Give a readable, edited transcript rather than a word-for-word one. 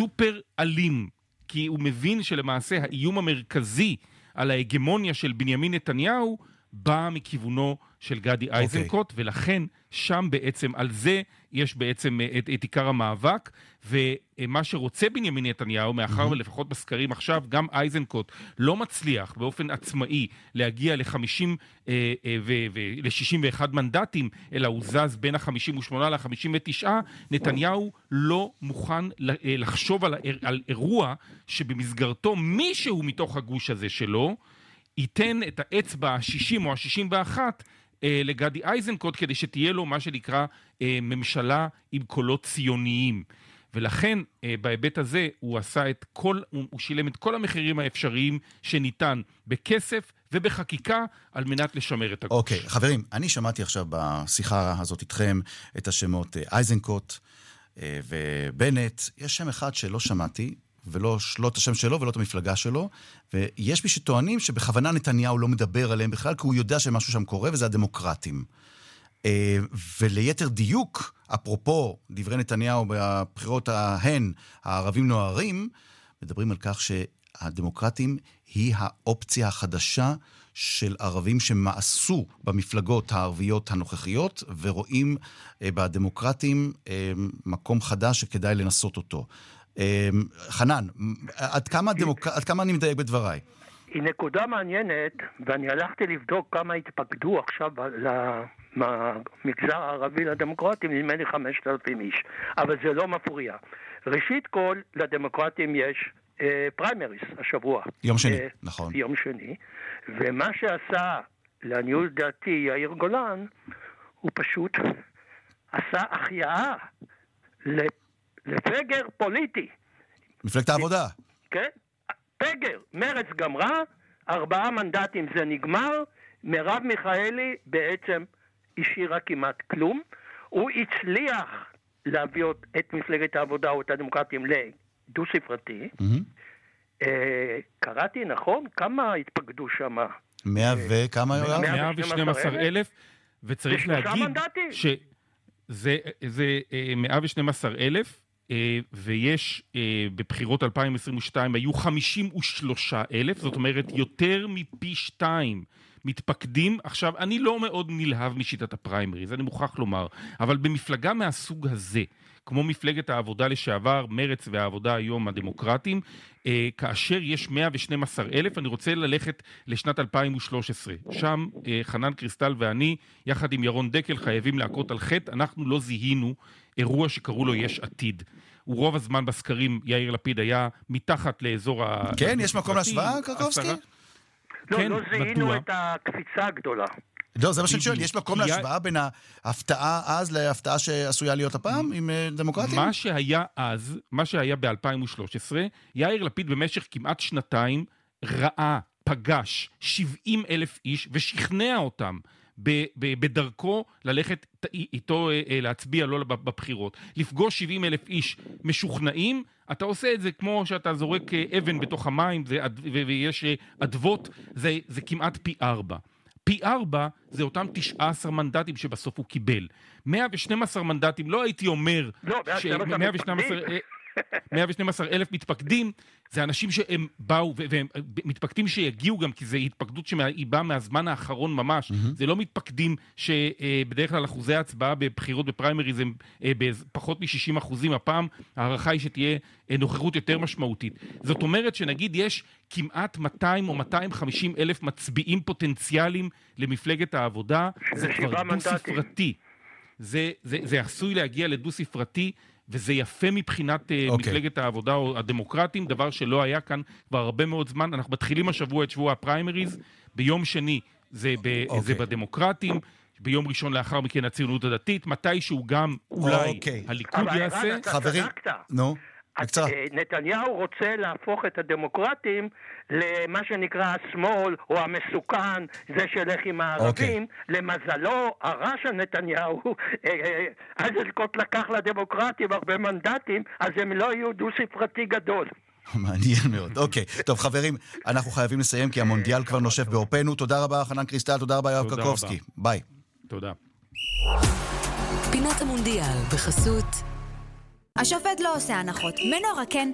סופר אלים, כי הוא מבין שלמעשה האיום המרכזי על ההגמוניה של בנימין נתניהו בא מכיוונו של גדי איזנקוט, ולכן שם בעצם, על זה יש בעצם את עיקר המאבק, ומה שרוצה בנימין נתניהו, מאחר ולפחות בסקרים עכשיו, גם איזנקוט לא מצליח באופן עצמאי להגיע ל-50 ל-61 מנדטים, אלא הוא זז בין ה-58 ל-59, נתניהו לא מוכן לחשוב על אירוע שבמסגרתו מישהו מתוך הגוש הזה שלו, ייתן את האצבע ה-60 או ה-61 לגדי איזנקוט, כדי שתהיה לו מה שנקרא ממשלה עם קולות ציוניים. ולכן בהיבט הזה הוא שילם את כל המחירים האפשריים שניתן בכסף ובחקיקה על מנת לשמר את הגוש. אוקיי, חברים, אני שמעתי עכשיו בשיחה הזאת איתכם את השמות איזנקוט ובנט. יש שם אחד שלא שמעתי, ולא את השם שלו ולא את המפלגה שלו, ויש מי שטוענים שבכוונה נתניהו לא מדבר עליהם בכלל, כי הוא יודע שמשהו שם קורה, וזה הדמוקרטים. וליתר דיוק, אפרופו דברי נתניהו בבחירות ההן, הערבים נוערים, מדברים על כך שהדמוקרטים היא האופציה החדשה של ערבים שמאסו במפלגות הערביות הנוכחיות, ורואים בדמוקרטים מקום חדש שכדאי לנסות אותו. חנן, עד כמה אני מדייק בדבריי? היא נקודה מעניינת, ואני הלכתי לבדוק כמה התפקדו עכשיו למגזר הערבי לדמוקרטים, נדמה לי 5,000 איש, אבל זה לא מפריע. ראשית כל, לדמוקרטים יש פריימריס השבוע. יום שני, נכון. יום שני, ומה שעשה לעניות דעתי יאיר גולן, הוא פשוט עשה החייאה לפגר פוליטי. מפלגת העבודה. כן, פגר. מרץ גמרה, 4 מנדטים זה נגמר, מרב מיכאלי בעצם השאירה כמעט כלום. הוא הצליח להביא את מפלגת העבודה או את הדמוקרטים לדו ספרתי. קראתי נכון? כמה התפקדו שם? 100 וכמה? 112,000, וצריך להגיד שזה 112,000, ויש בבחירות 2022 היו 53,000, זאת אומרת יותר מפי 2 מתפקדים. עכשיו, אני לא מאוד נלהב משיטת הפריימריז, אני מוכרח לומר, אבל במפלגה מהסוג הזה, כמו מפלגת העבודה לשעבר, מרץ והעבודה היום הדמוקרטים, כאשר יש 112,000, אני רוצה ללכת לשנת 2013. שם חנן קריסטל ואני, יחד עם ירון דקל, חייבים להכות על חטא. אנחנו לא זיהינו אירוע שקראו לו יש עתיד. הוא רוב הזמן בסקרים, יאיר לפיד היה מתחת לאזור כן, יש מקום להשוואה, קרקובסקי? לא זיהינו את הקפיצה הגדולה. לא, זה מה שאני שואל, יש מקום להשוואה בין ההפתעה אז להפתעה שעשויה להיות הפעם עם דמוקרטים? מה שהיה ב-2013, יאיר לפיד במשך כמעט שנתיים פגש 70,000 איש ושכנע אותם בדרכו ללכת איתו להצביע לו בבחירות. לפגוש 70,000 איש משוכנעים, אתה עושה את זה כמו שאתה זורק אבן בתוך המים ויש אדוות, זה כמעט פי 4. פי 4 זה אותם 19 מנדטים שבסוף הוא קיבל. 112 מנדטים, לא הייתי אומר, 112,000 מתפקדים, זה אנשים שהם באו, והם מתפקדים שיגיעו גם, כי זה התפקדות שהיא באה מהזמן האחרון ממש. זה לא מתפקדים שבדרך כלל אחוזי ההצבעה בבחירות בפריימריז הם פחות מ-60%. הפעם הערכה היא שתהיה נוכחות יותר משמעותית. זאת אומרת שנגיד יש כמעט 200 או 250 אלף מצביעים פוטנציאליים למפלגת העבודה, זה כבר דו ספרתי. זה עשוי להגיע לדו ספרתי, וזה יפה מבחינת מפלגת העבודה או הדמוקרטים, דבר שלא היה כאן כבר הרבה מאוד זמן. אנחנו מתחילים השבוע את שבוע הפריימריז, ביום שני זה בדמוקרטים, ביום ראשון לאחר מכן הציונות הדתית, מתישהו גם אולי הליכוד יעשה. חברים, נו. נתניהו רוצה להפוך את הדמוקרטים למה שנקרא השמאל או המסוכן, זה שהלך עם הערבים. למזלו הרע של נתניהו, איזנקוט לקח לדמוקרטים הרבה מנדטים, אז הם לא יהיו דו ספרתי גדול. מעניין מאוד. אוקיי, טוב חברים, אנחנו חייבים לסיים כי המונדיאל כבר נושף בעורפנו. תודה רבה חנן קריסטל, תודה רבה יואב קרקובסקי. ביי. תודה. פינת המונדיאל בחסות השופט לא עושה הנחות, מנורה כן.